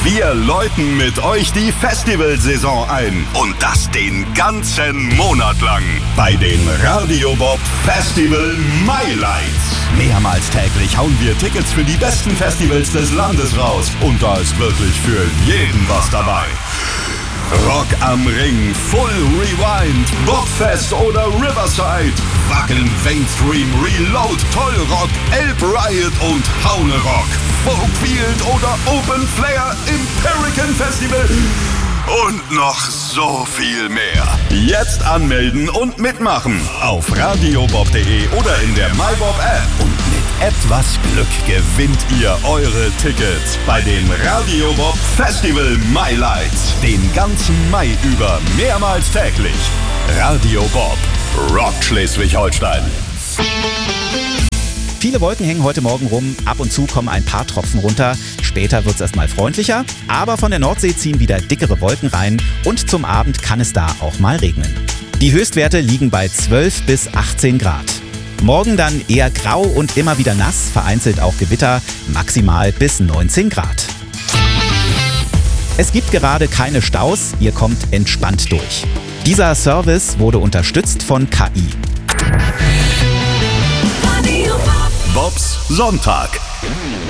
Wir läuten mit euch die Festivalsaison ein. Und das den ganzen Monat lang. Bei den Radio Bob Festival Highlights. Mehrmals täglich hauen wir Tickets für die besten Festivals des Landes raus. Und da ist wirklich für jeden was dabei. Rock am Ring, Full Rewind, Bobfest oder Riverside, Wacken, Mainstream, Reload, Tollrock, Elb Riot und Haune Rock, Folkfield oder Open Flair im Pelican Festival und noch so viel mehr. Jetzt anmelden und mitmachen auf radiobob.de oder in der MyBob App. Und mit etwas Glück gewinnt ihr eure Tickets bei den Radio Bob Festival Highlights. Den ganzen Mai über mehrmals täglich. Radio Bob rockt Schleswig-Holstein. Viele Wolken hängen heute Morgen rum, ab und zu kommen ein paar Tropfen runter. Später wird es erstmal freundlicher, aber von der Nordsee ziehen wieder dickere Wolken rein und zum Abend kann es da auch mal regnen. Die Höchstwerte liegen bei 12 bis 18 Grad. Morgen dann eher grau und immer wieder nass, vereinzelt auch Gewitter, maximal bis 19 Grad. Es gibt gerade keine Staus, ihr kommt entspannt durch. Dieser Service wurde unterstützt von KI. Bobs Sonntag.